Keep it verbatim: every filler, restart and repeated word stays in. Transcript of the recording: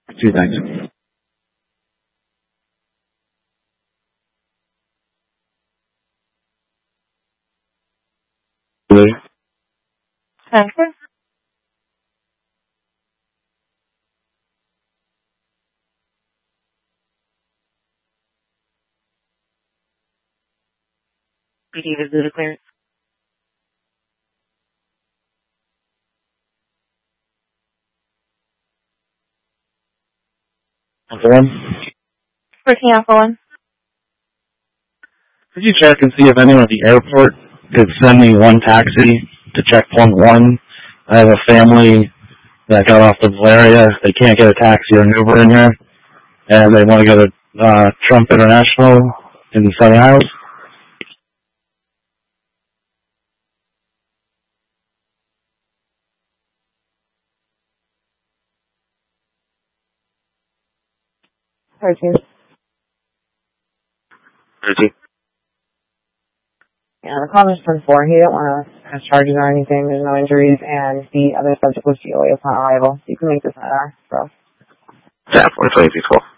Two things. Okay. P D was the clearance. Alpha one. Working Alpha One. Could you check and see if anyone at the airport could send me one taxi to checkpoint one? I have a family that got off the Valeria. They can't get a taxi or an Uber in here, and they want to go to uh, Trump International in the Sunny Isles. Thirteen. Thirteen. Yeah, the call was ten four. He didn't want to press charges or anything. There's no injuries, and the other subject was G O A upon arrival. So you can make this an hour, bro. Yeah, four twenty, peaceful.